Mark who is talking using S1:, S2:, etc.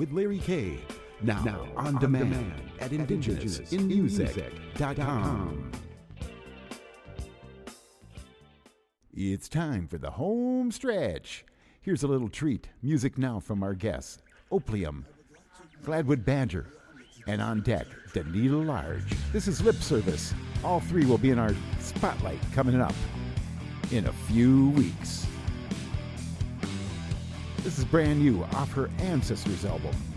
S1: with Larry K. Now on demand at indigenousinmusic.com. It's time for the home stretch. Here's a little treat. Music now from our guests, Opium, Gladwood Badger, and on deck, Danita Large. This is Lip Service. All three will be in our spotlight coming up in a few weeks. This is brand new off her Ancestors album.